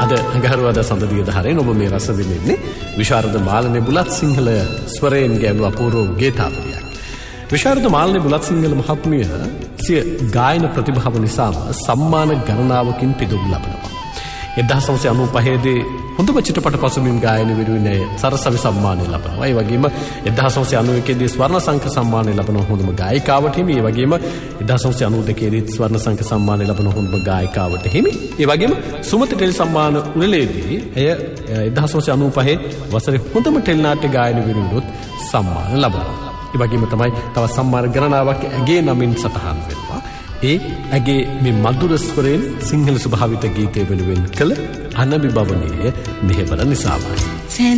අද අඟහරුවාදා සඳදිය දහරෙන් ඔබ මේ රස විඳින්නේ විශාරද මාලනේ බුලත් සිංහල ස්වරයෙන් ගැයූ අපූර්ව ගීතාවලියක්. විශාරද මාලනේ බුලත් සිංහල මහත්මිය සිය ගායන ප්‍රතිභාව නිසාම සම්මාන ගණනාවකින් පිදුම් ලබනවා. 1995 දී හොඳම චිත්‍රපට පසුබිම් ගායන වෙනුවෙන් සරසවි සම්මානය ලබනවා. ඒ වගේම 1991 දී ස්වර්ණ සංක සම්මානය ලබන හොඳම ගායිකාවට හිමි. ඒ වගේම 1992 දී ස්වර්ණ සංක සම්මානය ලබන හොඳම ගායිකාවට හිමි. ඒ වගේම සුමති ටෙලි සම්මාන උළෙලේදී එය 1995 වසරේ හොඳම ටෙලි නාට්‍ය ගායන වෙනුවෙන් සම්මාන ලබනවා. ඒ වගේම තමයි තවත් සම්මාන ගණනාවක් ඇගේ නමින් සටහන් වෙනවා. ඒ ඇගේ මේ මధుර ස්වරයෙන් සිංහල ස්වභාවිත ගීතය වෙනුවෙන් කළ අනබි භවනයේ මෙහෙවර නිසාමයි.